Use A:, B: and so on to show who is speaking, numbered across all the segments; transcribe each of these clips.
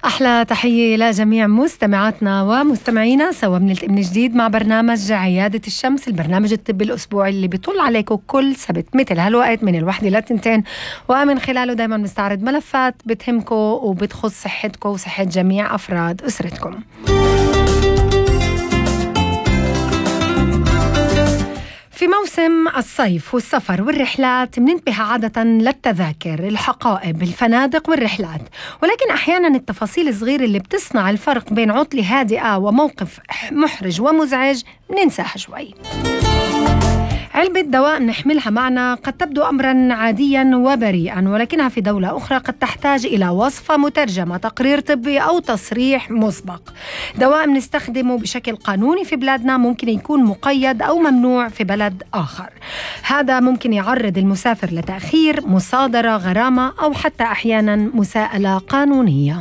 A: أحلى تحية لجميع مستمعاتنا ومستمعينا. سوا بنلتقي من جديد مع برنامج عيادة الشمس، البرنامج الطبي الأسبوعي اللي بيطل عليكم كل سبت مثل هالوقت من 1 ل 2، ومن خلاله دايما بنستعرض ملفات بتهمكم وبتخص صحتكم وصحة جميع أفراد أسرتكم. في موسم الصيف والسفر والرحلات بننتبه عادة للتذاكر، الحقائب، الفنادق والرحلات، ولكن أحيانا التفاصيل الصغيرة اللي بتصنع الفرق بين عطلة هادئة وموقف محرج ومزعج بننساها شوي. علبة دواء نحملها معنا قد تبدو أمرا عاديا وبريئا، ولكنها في دولة أخرى قد تحتاج إلى وصفة مترجمة، تقرير طبي أو تصريح مسبق. دواء بنستخدمه بشكل قانوني في بلادنا ممكن يكون مقيد أو ممنوع في بلد آخر. هذا ممكن يعرض المسافر لتأخير، مصادرة، غرامة، أو حتى أحيانا مساءلة قانونية.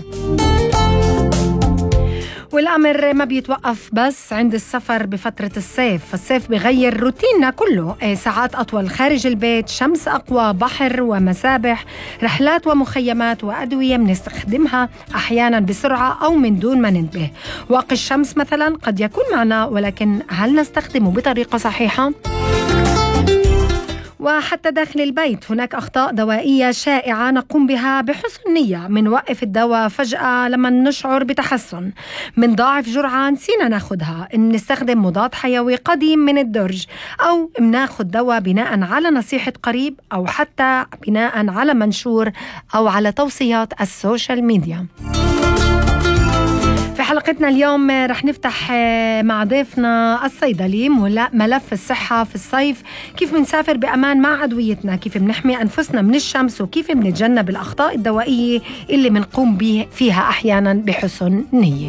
A: والأمر ما بيتوقف بس عند السفر بفترة الصيف. الصيف بيغير روتيننا كله، ساعات أطول خارج البيت، شمس أقوى، بحر ومسابح، رحلات ومخيمات وأدوية بنستخدمها أحيانا بسرعة أو من دون ما ننتبه. واقي الشمس مثلا قد يكون معنا، ولكن هل نستخدمه بطريقة صحيحة؟ وحتى داخل البيت هناك أخطاء دوائية شائعة نقوم بها بحسن نية. منوقف الدواء فجأة لما نشعر بتحسن، منضاعف جرعة نسينا ناخدها، نستخدم مضاد حيوي قديم من الدرج، أو مناخد دواء بناء على نصيحة قريب، أو حتى بناء على منشور أو على توصيات السوشيال ميديا. في حلقتنا اليوم رح نفتح مع ضيفنا الصيدلي ملف الصحة في الصيف، كيف بنسافر بأمان مع أدويتنا، كيف بنحمي أنفسنا من الشمس، وكيف بنتجنب الأخطاء الدوائية اللي بنقوم فيها أحيانا بحسن نية.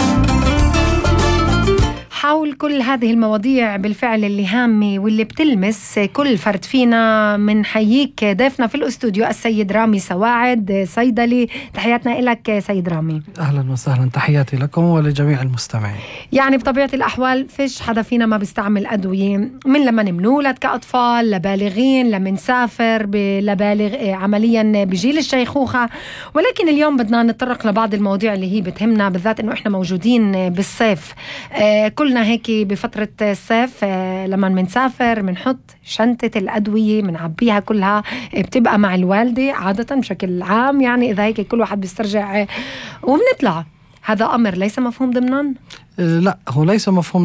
A: حول كل هذه المواضيع بالفعل اللي هامة واللي بتلمس كل فرد فينا، من حييك ضيفنا في الاستوديو السيد رامي سواعد، صيدلي. تحياتنا لك سيد رامي.
B: أهلا وسهلا، تحياتي لكم ولجميع المستمعين.
A: يعني بطبيعة الأحوال فيش حدا فينا ما بيستعمل أدوية، من لما نولد كأطفال لبالغين، لما نسافر لبالغ عمليا بجيل الشيخوخة. ولكن اليوم بدنا نتطرق لبعض المواضيع اللي هي بتهمنا، بالذات إنه إحنا موجودين بالصيف. كلنا هيك بفترة الصيف لما منسافر منحط شنطة الأدوية منعبيها كلها، بتبقى مع الوالدة عادة بشكل عام. يعني إذا هيك كل واحد بيسترجع وبنطلع، هذا أمر ليس مفهوم ضمنا؟
B: لا، هو ليس مفهوم